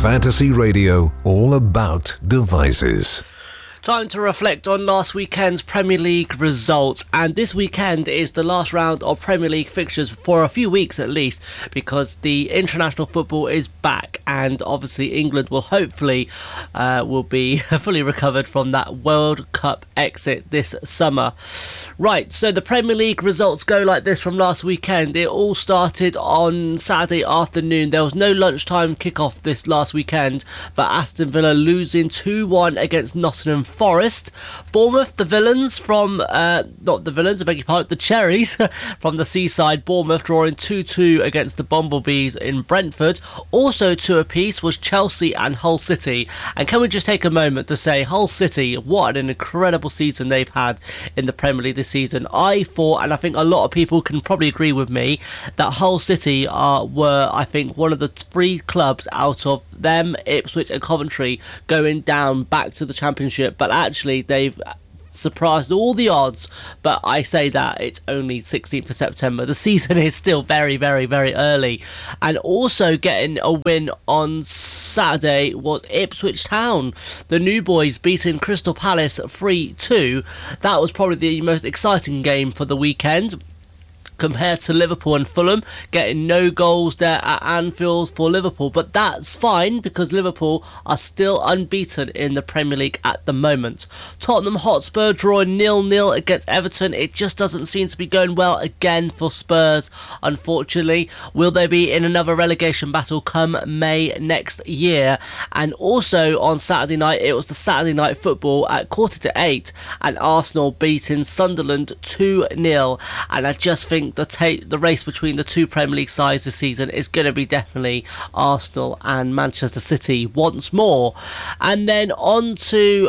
Fantasy Radio, all about devices. Time to reflect on last weekend's Premier League results, and this weekend is the last round of Premier League fixtures for a few weeks at least, because the international football is back, and obviously England will hopefully will be fully recovered from that World Cup exit this summer. Right, so the Premier League results go like this from last weekend. It all started on Saturday afternoon. There was no lunchtime kickoff this last weekend, but Aston Villa losing 2-1 against Nottingham Forest. Bournemouth, the villains from not the villains, I beg your pardon, the Cherries from the seaside. Bournemouth drawing 2-2 against the Bumblebees in Brentford. Also 2 apiece was Chelsea and Hull City. And can we just take a moment to say, Hull City, what an incredible season they've had in the Premier League this season. I thought, and I think a lot of people can probably agree with me, that Hull City were, I think, one of the 3 clubs out of them, Ipswich and Coventry, going down back to the Championship. But actually they've surprised all the odds. But I say that it's only 16th of September. The season is still very, very, very early. And also getting a win on Saturday was Ipswich Town. The new boys beating Crystal Palace 3-2. That was probably the most exciting game for the weekend, compared to Liverpool and Fulham, getting no goals there at Anfield for Liverpool. But that's fine, because Liverpool are still unbeaten in the Premier League at the moment. Tottenham Hotspur drawing 0-0 against Everton. It just doesn't seem to be going well again for Spurs, unfortunately. Will they be in another relegation battle come May next year? And also on Saturday night, it was the Saturday night football at 7:45, and Arsenal beating Sunderland 2-0. And I just think the race between the 2 Premier League sides this season is going to be definitely Arsenal and Manchester City once more. And then on to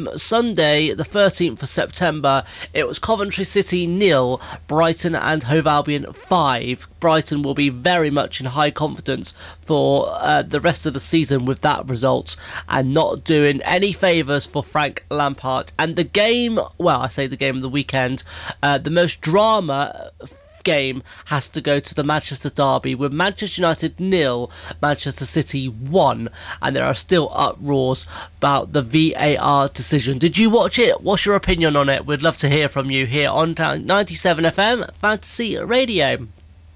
Sunday, the 13th of September, it was Coventry City 0, Brighton and Hove Albion 5. Brighton will be very much in high confidence for the rest of the season with that result, and not doing any favours for Frank Lampard. And the game, well, I say the game of the weekend, the most drama game has to go to the Manchester derby, with Manchester United 0, Manchester City 1, and there are still uproars about the VAR decision. Did you watch it? What's your opinion on it? We'd love to hear from you here on 97 FM Fantasy Radio.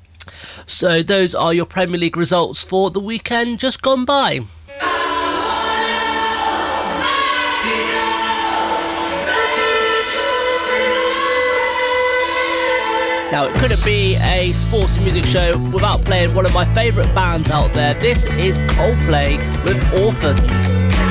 So those are your Premier League results for the weekend just gone by. Now, it couldn't be a sports and music show without playing one of my favourite bands out there. This is Coldplay with Orphans.